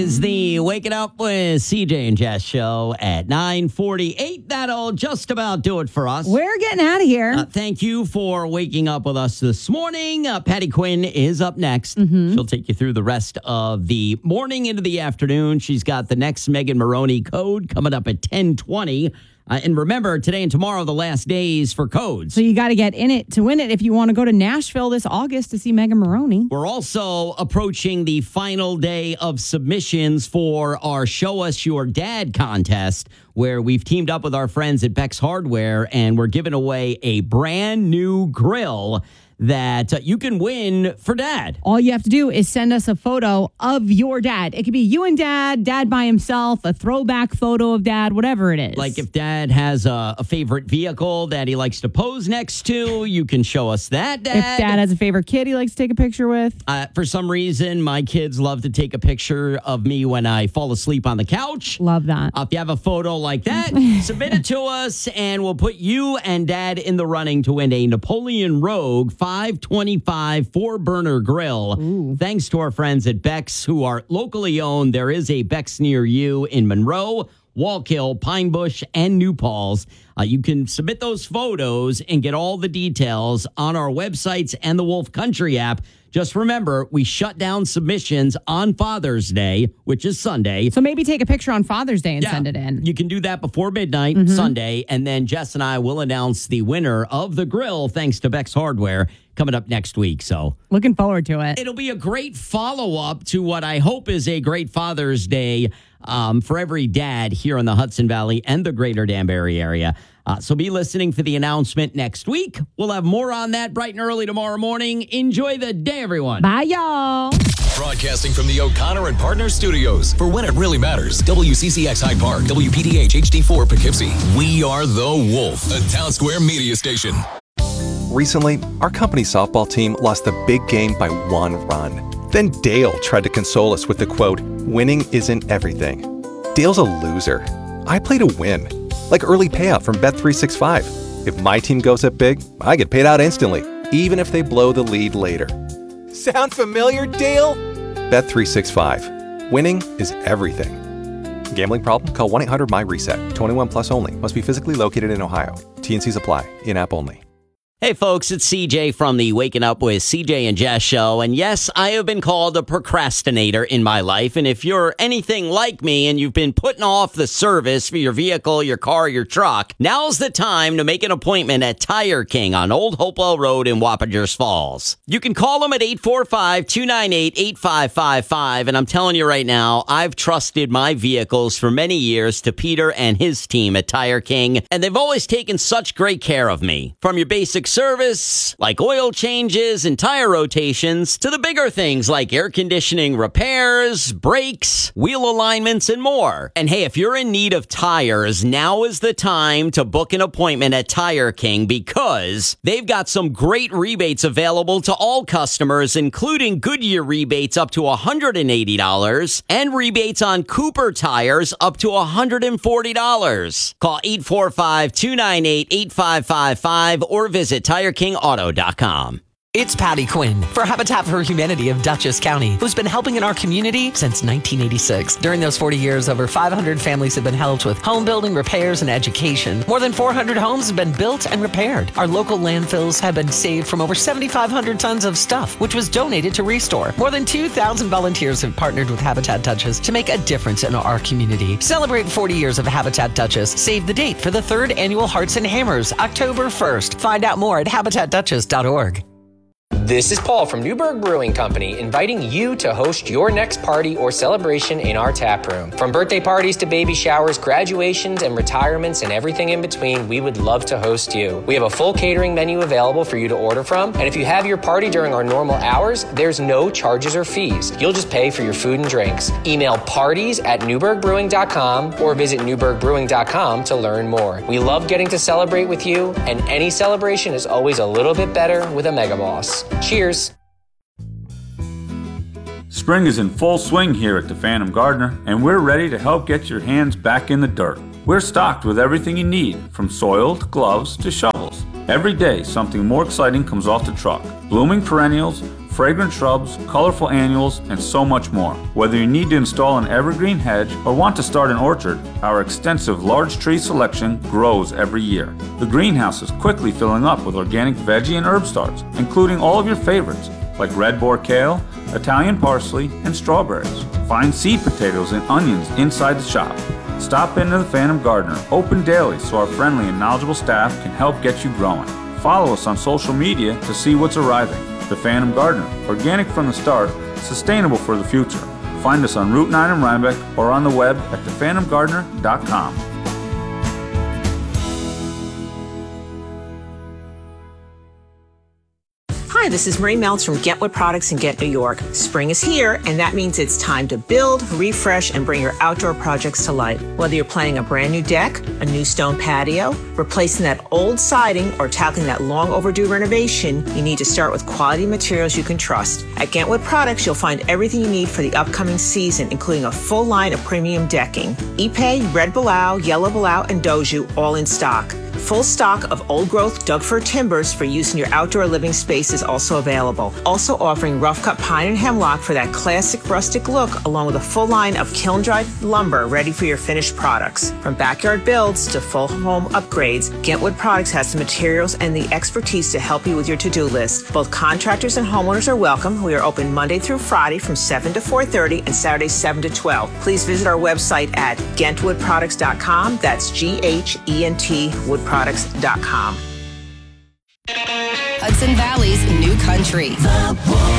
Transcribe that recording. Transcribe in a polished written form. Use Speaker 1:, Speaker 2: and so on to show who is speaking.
Speaker 1: is the Waking Up with CJ and Jess show at 9:48. That'll just about do it for us.
Speaker 2: We're getting out of here.
Speaker 1: Thank you for waking up with us this morning. Patty Quinn is up next. She'll take you through the rest of the morning into the afternoon. She's got the next Megan Maroney code coming up at 10:20. And remember, today and tomorrow, the last days for codes.
Speaker 2: So you got to get in it to win it if you want to go to Nashville this August to see Megan Maroney.
Speaker 1: We're also approaching the final day of submissions for our Show Us Your Dad contest, where we've teamed up with our friends at Beck's Hardware, and we're giving away a brand new grill that you can win for Dad.
Speaker 2: All you have to do is send us a photo of your dad. It could be you and Dad by himself, a throwback photo of Dad, whatever it is.
Speaker 1: Like if Dad has a favorite vehicle that he likes to pose next to, you can show us that, Dad.
Speaker 2: If Dad has a favorite kid he likes to take a picture with.
Speaker 1: For some reason, my kids love to take a picture of me when I fall asleep on the couch.
Speaker 2: Love that.
Speaker 1: If you have a photo like that, submit it to us, and we'll put you and Dad in the running to win a Napoleon Rogue 525 4-burner grill.
Speaker 2: Ooh.
Speaker 1: Thanks to our friends at Beck's, who are locally owned. There is a Beck's near you in Monroe, Wallkill, Pine Bush, and New Paltz. You can submit those photos and get all the details on our websites and the Wolf Country app. Just remember, we shut down submissions on Father's Day, which is Sunday.
Speaker 2: So maybe take a picture on Father's Day and send it in.
Speaker 1: You can do that before midnight, Sunday, and then Jess and I will announce the winner of the grill, thanks to Beck's Hardware, coming up next week. So
Speaker 2: looking forward to it.
Speaker 1: It'll be a great follow-up to what I hope is a great Father's Day for every dad here in the Hudson Valley and the greater Danbury area. So be listening for the announcement next week. We'll have more on that bright and early tomorrow morning. Enjoy the day, everyone.
Speaker 2: Bye, y'all.
Speaker 3: Broadcasting from the O'Connor and Partners studios for When It Really Matters. WCCX Hyde Park, WPDH HD4 Poughkeepsie. We are The Wolf, a Town Square media station.
Speaker 4: Recently, our company's softball team lost the big game by 1 run. Then Dale tried to console us with the quote, "Winning isn't everything." Dale's a loser. I play to win. Like early payout from Bet365. If my team goes up big, I get paid out instantly, even if they blow the lead later. Sound familiar, Dale? Bet365. Winning is everything. Gambling problem? Call 1-800-MY-RESET. 21 plus only. Must be physically located in Ohio. T&Cs apply. In-app only.
Speaker 1: Hey folks, it's CJ from the Waking Up with CJ and Jess show. And yes, I have been called a procrastinator in my life. And if you're anything like me and you've been putting off the service for your vehicle, your car, your truck, now's the time to make an appointment at Tire King on Old Hopewell Road in Wappingers Falls. You can call them at 845-298-8555. And I'm telling you right now, I've trusted my vehicles for many years to Peter and his team at Tire King. And they've always taken such great care of me. From your basic service, like oil changes and tire rotations, to the bigger things like air conditioning repairs, brakes, wheel alignments, and more. And hey, if you're in need of tires, now is the time to book an appointment at Tire King, because they've got some great rebates available to all customers, including Goodyear rebates up to $180 and rebates on Cooper tires up to $140. Call 845-298-8555 or visit TireKingAuto.com.
Speaker 5: It's Patty Quinn for Habitat for Humanity of Dutchess County, who's been helping in our community since 1986. During those 40 years, over 500 families have been helped with home building, repairs, and education. More than 400 homes have been built and repaired. Our local landfills have been saved from over 7,500 tons of stuff, which was donated to Restore. More than 2,000 volunteers have partnered with Habitat Dutchess to make a difference in our community. Celebrate 40 years of Habitat Dutchess. Save the date for the 3rd annual Hearts and Hammers, October 1st. Find out more at habitatdutchess.org.
Speaker 6: This is Paul from Newberg Brewing Company, inviting you to host your next party or celebration in our tap room. From birthday parties to baby showers, graduations, and retirements, and everything in between, we would love to host you. We have a full catering menu available for you to order from, and if you have your party during our normal hours, there's no charges or fees. You'll just pay for your food and drinks. Email parties@newbergbrewing.com or visit newbergbrewing.com to learn more. We love getting to celebrate with you, and any celebration is always a little bit better with a Mega Boss. Cheers.
Speaker 7: Spring is in full swing here at the Phantom Gardener, and we're ready to help get your hands back in the dirt. We're stocked with everything you need, from soil to gloves to shovels. Every day, something more exciting comes off the truck. Blooming perennials, fragrant shrubs, colorful annuals, and so much more. Whether you need to install an evergreen hedge or want to start an orchard, our extensive large tree selection grows every year. The greenhouse is quickly filling up with organic veggie and herb starts, including all of your favorites like red boar kale, Italian parsley, and strawberries. Find seed potatoes and onions inside the shop. Stop into the Phantom Gardener, open daily so our friendly and knowledgeable staff can help get you growing. Follow us on social media to see what's arriving. The Phantom Gardener, organic from the start, sustainable for the future. Find us on Route 9 in Rhinebeck or on the web at thephantomgardener.com.
Speaker 8: Hi, this is Marie Meltz from Get Wood Products in Ghent, New York. Spring is here, and that means it's time to build, refresh, and bring your outdoor projects to life. Whether you're planning a brand new deck, a new stone patio, replacing that old siding, or tackling that long overdue renovation, you need to start with quality materials you can trust. At Ghent Wood Products, you'll find everything you need for the upcoming season, including a full line of premium decking. Ipe, Red Balau, Yellow Balau, and Doju all in stock. Full stock of old-growth Doug-fir timbers for use in your outdoor living space is also available. Also offering rough-cut pine and hemlock for that classic rustic look, along with a full line of kiln-dried lumber ready for your finished products. From backyard builds to full home upgrades, Ghent Wood Products has the materials and the expertise to help you with your to-do list. Both contractors and homeowners are welcome. We are open Monday through Friday from 7 to 4:30 and Saturdays 7 to 12. Please visit our website at GhentWoodProducts.com. That's GHENT woodproducts.com.
Speaker 9: Hudson Valley's new country.